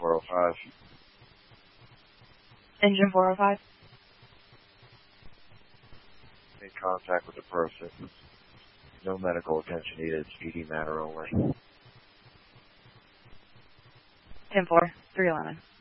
405. Engine 405. Made contact with the person. No medical attention needed. ED matter only. 10-4, 311.